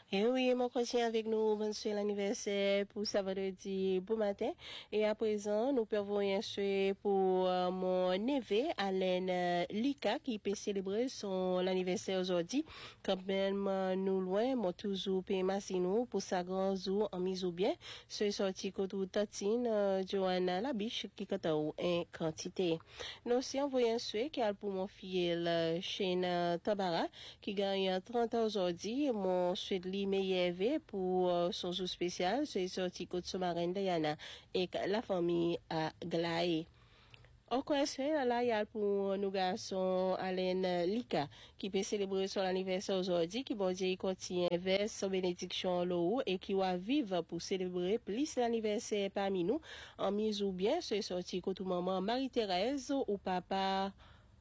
Et oui, on continue avec nous, bonne souhait l'anniversaire pour ce vendredi bon matin. Et à présent, nous pouvons un souhait pour mon neveu, Alain Lika, qui peut célébrer son anniversaire aujourd'hui. Quand même, nous loin, mon toujours paye Massino pour sa grand jour en mise au bien. C'est sorti côté Tatine, Johanna Labiche, qui kataou en quantité. Nous aussi envoyé un souhait qui a pour mon fils, Shane Tabara, qui gagne 30 ans aujourd'hui. Mon souhait de meilleur pour son jour spécial, c'est sorti côte sous-marine Diana et la famille à Glaé. Encore là, il y a pour nos garçons Alain Lika, qui peut célébrer son anniversaire aujourd'hui, qui bon Dieu continue vers son bénédiction l'eau et qui va vivre pour célébrer plus l'anniversaire parmi nous, en mise ou bien, c'est sorti côté maman Marie-Thérèse ou papa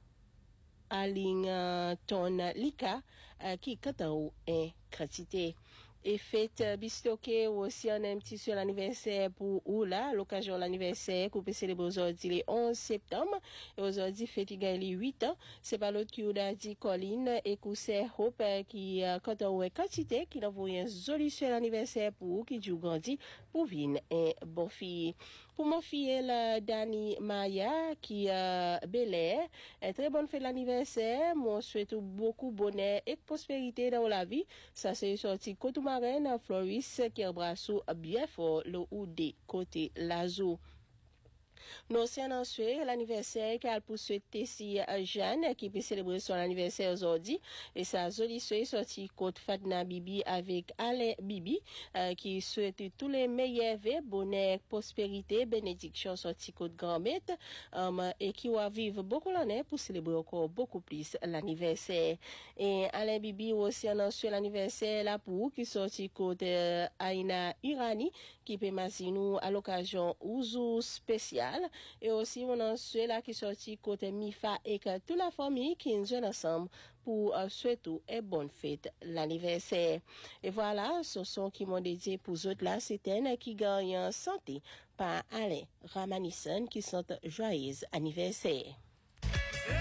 Aline Ton Lika, qui kataou en quantité. Et fête bistocké aussi on a un petit sur l'anniversaire pour ou là l'occasion de l'anniversaire qu'on peut célébrer aujourd'hui le 11 septembre et aujourd'hui fête il gagne 8 ans c'est pas l'autre qui a dit Colline et Coussé Hope qui quand on a quantité qui envoie un joli sur l'anniversaire pour qui du grandi pour vin et bon fille pour mon fille la Dani Maya qui Bel Air un très bonne fête l'anniversaire moi souhaite beaucoup bonheur et prospérité dans la vie ça c'est sorti côté Marine Floris qui embrasse bien fort le ou des côté Lazo. Nous sommes souhait l'anniversaire qu'elle pour souhaiter si Jeanne qui peut célébrer son anniversaire aujourd'hui et sa jolie souhait sorti côte Fadna Bibi avec Alain Bibi qui souhaite tous les meilleurs vœux, bonheur, prospérité, bénédiction sorti côte grand-mère et qui va vivre beaucoup l'année pour célébrer encore beaucoup plus l'anniversaire. Et Alain Bibi aussi en souhait l'anniversaire là pour qui sorti côte Aina Irani qui peut nous à l'occasion Ouzou spécial. Et aussi, on a ceux là qui sorti côté Mifa et que toute la famille qui nous joue ensemble pour souhaiter une bonne fête l'anniversaire. Et voilà, ce sont qui m'ont dédié pour autres là, c'est un qui gagne en santé par Alain Ramanisson qui sont joyeux anniversaire.